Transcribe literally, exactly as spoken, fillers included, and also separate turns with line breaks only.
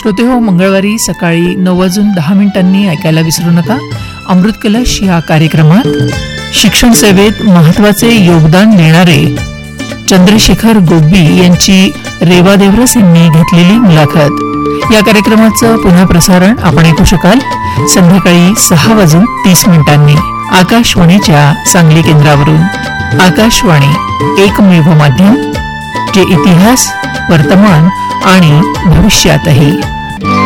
श्रोते हो, मंगळवारी सकाळी नऊ वाजून दहा मिनिटांनी ऐकायला विसरू नका अमृत कलश या कार्यक्रमात शिक्षण सेवेत महत्वाचे योगदान देणारे चंद्रशेखर गोब्बी यांची रेवा देवरस यांनी घेतलेली मुलाखत. या कार्यक्रमाचं पुन्हा प्रसारण आपण ऐकू शकाल संध्याकाळी सहा वाजून तीस मिनिटांनी आकाशवाणीच्या सांगली केंद्रावरून. आकाशवाणी एकमेव माध्यम जे इतिहास, वर्तमान आणि भविष्यातही